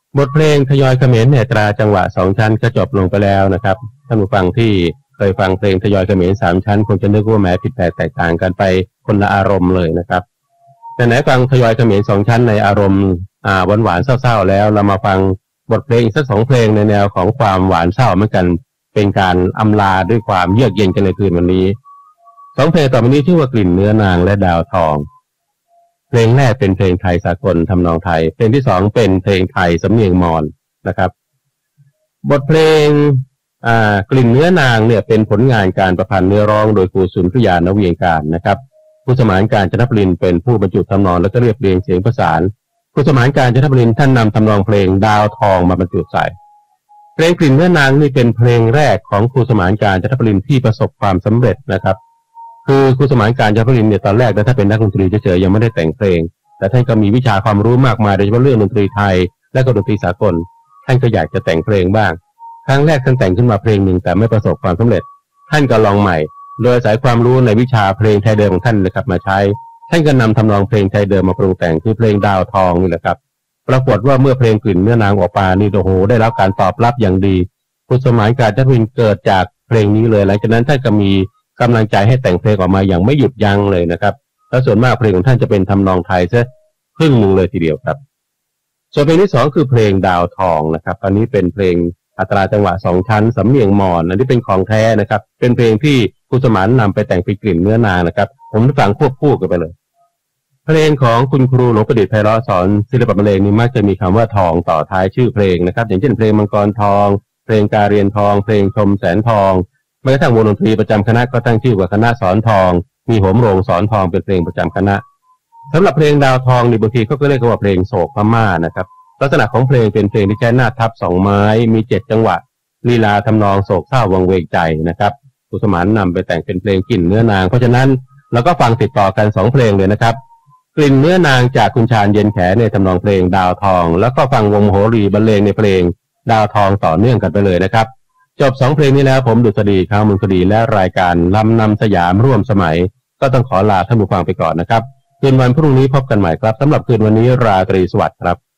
บทเพลงทยอยเขมรเนี่ยตราจังหวะ2 ชั้นก็จบลงไปแล้วนะครับท่านผู้ฟังที่เคยฟังเพลงทยอยเขมร3 ชั้นคงจะนึกว่าแหมผิดแปลกแตกต่างกันไปคนละอารมณ์เลยนะครับแต่ไหนฟังทยอยเขมร2 ชั้นในอารมณ์หวานๆเศร้าๆแล้วเรามาฟังบทเพลงอีกสัก2 เพลงในแนวของความหวานเศร้าเหมือนกันเป็นการอำลาด้วยความเยือกเย็นกันในคืนวันนี้2 เพลงต่อไปนี้ชื่อว่ากลิ่นเนื้อนางและดาวทองเพลงแรกเป็นเพลงไทยสากลทำนองไทยเพลงที่2เป็นเพลงไทยสำเนียงมอญนะครับบทเพลงกลิ่นเนื้อนางเนี่ยเป็นผลงานการประพันธ์เนื้อร้องโดยครูสุนทรยานเวียงการนะครับผู้สมานการจนบรินทร์เป็นผู้บรรจุทำนองและก็เรียบเรียงเสียงประสานผู้สมานการจนบรินทร์ท่านนำทำนองเพลงดาวทองมาบรรจุใส่เพลงกลิ่นเนื้อนางนี่เป็นเพลงแรกของครูสมานการจนบรินทร์ที่ประสบความสำเร็จนะครับคือครูสมานการจนบรินทร์เนี่ยตอนแรกถ้าเป็นนักดนตรีเฉยๆยังไม่ได้แต่งเพลงแต่ท่านก็มีวิชาความรู้มากมายโดยเฉพาะเรื่องดนตรีไทยและก็ดนตรีสากลท่านก็อยากจะแต่งเพลงบ้างครั้งแรกท่านแต่งขึ้นมาเพลงหนึ่งแต่ไม่ประสบความสำเร็จท่านก็ลองใหม่โดยอาศัยความรู้ในวิชาเพลงไทยเดิมของท่านนะครับมาใช้ท่านก็นำทำนองเพลงไทยเดิมมาปรุงแต่งคือเพลงดาวทองนี่แหละครับปรากฏว่าเมื่อเพลงกลิ่นเนื้อนางออกมานี่โอ้โหได้รับการตอบรับอย่างดีครูสมานการจนบรินทร์เกิดจากเพลงนี้เลยหลังจากนั้นท่านก็มีกำลังใจให้แต่งเพลงออกมาอย่างไม่หยุดยั้งเลยนะครับและส่วนมากเพลงของท่านจะเป็นทำนองไทยซะครึ่งหนึ่งเลยทีเดียวครับส่วนเพลงที่2คือเพลงดาวทองนะครับอันนี้เป็นเพลงอัตราจังหวะ2 ชั้นสำเนียงมอญอันนี้เป็นของแท้นะครับเป็นเพลงที่ครูสมานนำไปแต่งเป็นกลิ่นเนื้อนางนะครับผมฟังควบคู่กันไปเลยเพลงของคุณครูหลวงประดิษฐ์ไพเราะสอนศิลปะบรรเลงนี้มักจะมีคำว่าทองต่อท้ายชื่อเพลงนะครับอย่างเช่นเพลงมังกรทองเพลงกาเรียนทองเพลงชมแสนทองแม้กระทั่งวงดนตรีประจำคณะก็ตั้งชื่อว่าคณะสอนทองมีโหมโรงสอนทองเป็นเพลงประจำคณะสำหรับเพลงดาวทองนี่บางทีเขาก็เรียกว่าเพลงโศกพม่านะครับลักษณะของเพลงเป็นเพลงที่ใช้หน้าทับ2 ไม้มี7 จังหวะลีลาทำนองโศกเศร้าวังเวงใจนะครับครูสมานนำไปแต่งเป็นเพลงกลิ่นเนื้อนางเพราะฉะนั้นเราก็ฟังติดต่อกัน2 เพลงเลยนะครับกลิ่นเนื้อนางจากคุณชาญเย็นแขในทำนองเพลงดาวทองแล้วก็ฟังวงโหรีบรรเลงในเพลงดาวทองต่อเนื่องกันไปเลยนะครับจบ2 เพลงนี้แล้วผมดุษฎีข้าวมุนคดีและรายการลำนำสยามร่วมสมัยก็ต้องขอลาท่านผู้ฟังไปก่อนนะครับคืนวันพรุ่งนี้พบกันใหม่ครับสำหรับคืนวันนี้ราตรีสวัสดิ์ครับ